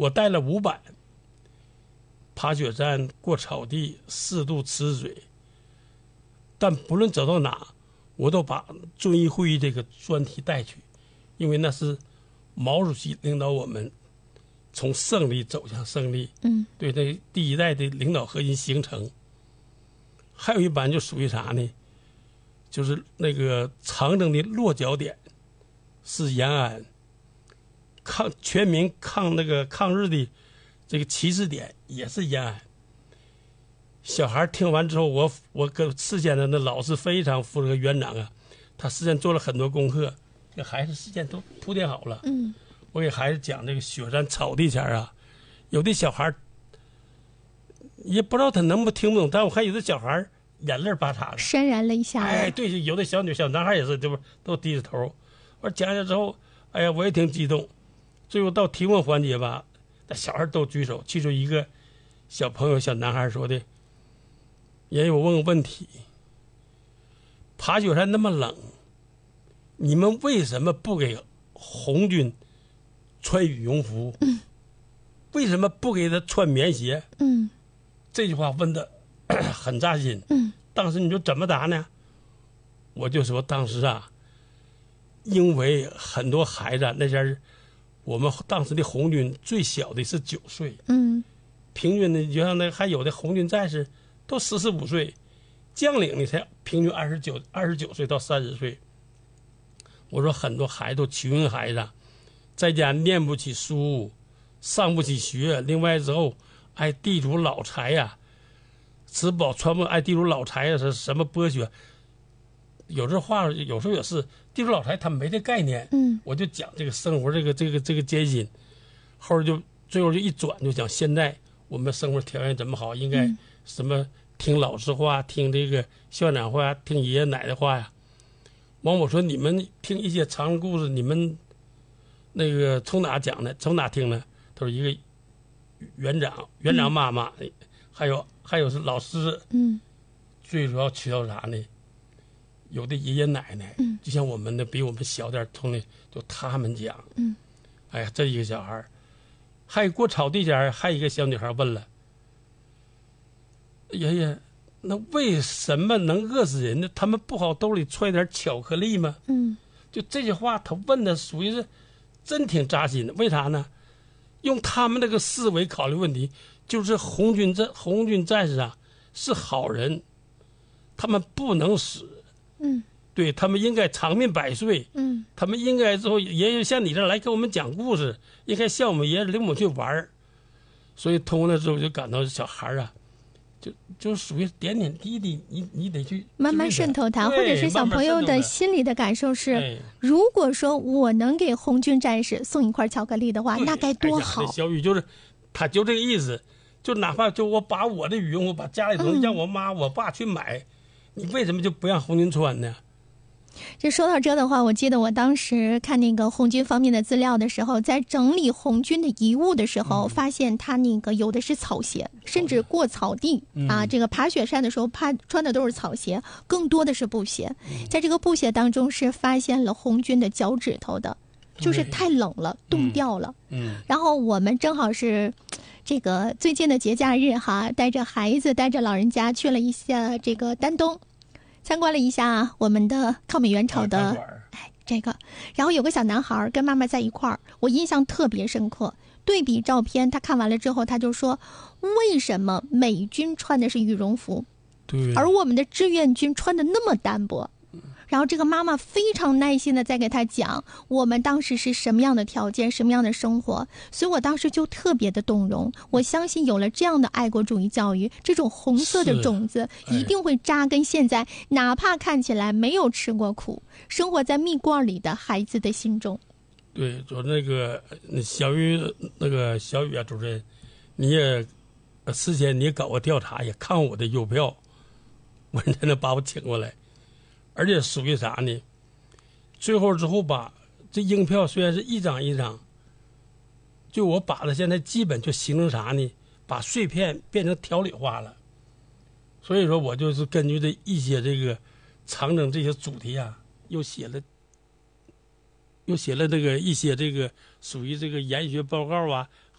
我带了5版，爬雪山、过草地、4渡池水，但不论走到哪，我都把遵义会议这个专题带去，因为那是毛主席领导我们从胜利走向胜利，对这第一代的领导核心形成。还有一版就属于啥呢？就是那个长征的落脚点是延安，全民抗日的这个起始点也是延安。小孩听完之后，我跟事先的那老师非常负责，园长啊，他事先做了很多功课，给孩子事先都铺垫好了。我给孩子讲这个雪山草地前啊，有的小孩也不知道他能不听不懂，但我看有的小孩眼泪巴嚓的， 潸然泪下。 哎，对，有的小男孩也是，对不都低着头。我讲讲之后，哎呀，我也挺激动。最后到提问环节吧，那小孩都举手，其中一个小男孩说的，也有问个问题：爬雪山那么冷，你们为什么不给红军穿羽绒服？为什么不给他穿棉鞋？这句话问的很扎心。当时你说怎么答呢？我就说当时啊，因为很多孩子那前我们当时的红军最小的是9岁，平均的就像那还有的红军战士都14、15岁，将领呢才平均29岁到30岁。我说很多孩子都穷孩子，在家念不起书，上不起学，另外之后挨地主老财呀，吃饱穿不挨地主老财呀，是什么剥削？有这话有时候也是地主老财他没这概念。我就讲这个生活这个艰辛，后来就最后就一转就讲现在我们生活条件怎么好，应该什么听老师话，听这个校长话，听爷爷奶奶话呀。完我说你们听一些长故事，你们那个从哪讲的？从哪听的？他说一个园长妈妈，还有是老师。最主要渠道啥呢？有的爷爷奶奶，就像我们的比我们小点同龄，就他们讲。哎呀，这一个小孩，还过草地前，还有一个小女孩问了：“爷爷，那为什么能饿死人呢？他们不好兜里揣点巧克力吗？”就这句话，他问的属于是真挺扎心的。为啥呢？用他们那个思维考虑问题，就是红军战士啊是好人，他们不能死。对，他们应该长命百岁。他们应该之后爷爷像你这来给我们讲故事，应该像我们爷爷领我们去玩儿。所以通过那之后就感到小孩啊，就属于点点滴滴，你得去慢慢渗透他，或者是小朋友的心里的感受是，如果说我能给红军战士送一块巧克力的话，那该多好。 小雨就是，他就这个意思，就哪怕就我把我的羽绒服，把家里东西让我妈我爸去买，你为什么就不让红军穿呢？ 这说到这的话，我记得我当时看那个红军方面的资料的时候，在整理红军的遗物的时候，发现他那个有的是草鞋，甚至过草地啊，这个爬雪山的时候穿的都是草鞋，更多的是布鞋。在这个布鞋当中是发现了红军的脚趾头的，就是太冷了，冻掉了。然后我们正好是这个最近的节假日哈，带着孩子带着老人家去了一下这个丹东，参观了一下我们的抗美援朝的这个，然后有个小男孩跟妈妈在一块儿，我印象特别深刻。对比照片，他看完了之后，他就说：“为什么美军穿的是羽绒服， 对， 而我们的志愿军穿的那么单薄？”然后这个妈妈非常耐心的在给他讲我们当时是什么样的条件，什么样的生活，所以我当时就特别的动容。我相信有了这样的爱国主义教育，这种红色的种子一定会扎根现在哪怕看起来没有吃过苦，生活在蜜罐里的孩子的心中。 对，说那个小雨啊，主任，你也事先你也搞过调查，也看过我的邮票，我才能把我请过来。而且属于啥呢？最后之后吧，这邮票虽然是一张一张，就我把它现在基本就形成啥呢？把碎片变成条理化了。所以说我就是根据这一些这个长征这些主题啊，又写了这个一些这个属于这个研学报告啊，